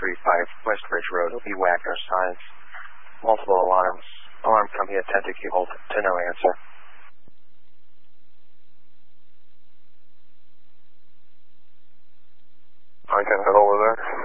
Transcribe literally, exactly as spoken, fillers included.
three five West Ridge Road, O B Wagner signs. Multiple alarms. Alarm company attended keyhole to no answer. I can head over there.